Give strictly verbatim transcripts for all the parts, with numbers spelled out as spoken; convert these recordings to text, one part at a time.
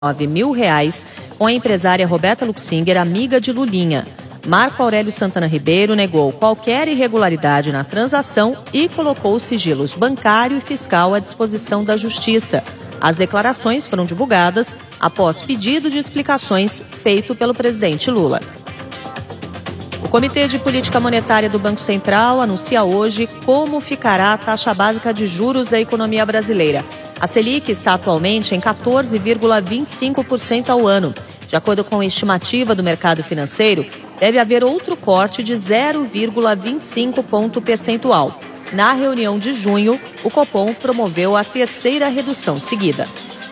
nove mil reais com a empresária Roberta Luxinger, amiga de Lulinha. Marco Aurélio Santana Ribeiro negou qualquer irregularidade na transação e colocou os sigilos bancário e fiscal à disposição da Justiça. As declarações foram divulgadas após pedido de explicações feito pelo presidente Lula. O Comitê de Política Monetária do Banco Central anuncia hoje como ficará a taxa básica de juros da economia brasileira. A Selic está atualmente em quatorze vírgula vinte e cinco por cento ao ano. De acordo com a estimativa do mercado financeiro, deve haver outro corte de zero vírgula vinte e cinco ponto percentual. Na reunião de junho, o Copom promoveu a terceira redução seguida.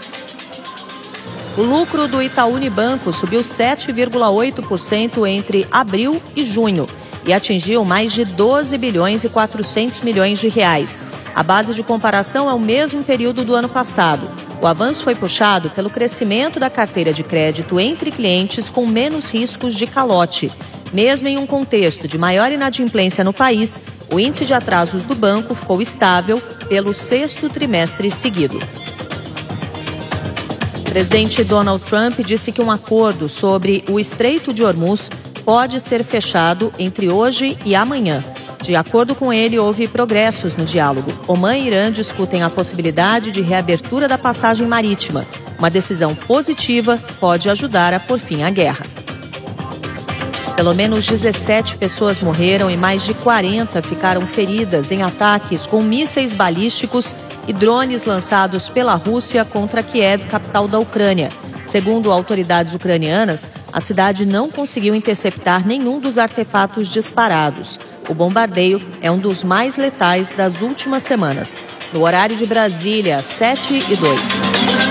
O lucro do Itaú Unibanco subiu sete vírgula oito por cento entre abril e junho e atingiu mais de doze bilhões e quatrocentos milhões de reais. A base de comparação é o mesmo período do ano passado. O avanço foi puxado pelo crescimento da carteira de crédito entre clientes com menos riscos de calote. Mesmo em um contexto de maior inadimplência no país, o índice de atrasos do banco ficou estável pelo sexto trimestre seguido. O presidente Donald Trump disse que um acordo sobre o Estreito de Hormuz pode ser fechado entre hoje e amanhã. De acordo com ele, houve progressos no diálogo. Omã e Irã discutem a possibilidade de reabertura da passagem marítima. Uma decisão positiva pode ajudar a pôr fim à guerra. Pelo menos dezessete pessoas morreram e mais de quarenta ficaram feridas em ataques com mísseis balísticos e drones lançados pela Rússia contra Kiev, capital da Ucrânia. Segundo autoridades ucranianas, a cidade não conseguiu interceptar nenhum dos artefatos disparados. O bombardeio é um dos mais letais das últimas semanas. No horário de Brasília, sete e dois.